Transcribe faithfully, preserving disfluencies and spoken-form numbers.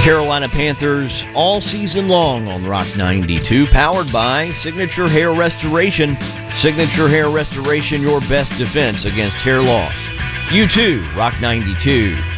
Carolina Panthers all season long on Rock ninety-two, powered by Signature Hair Restoration. Signature Hair Restoration, your best defense against hair loss. You too, Rock ninety-two.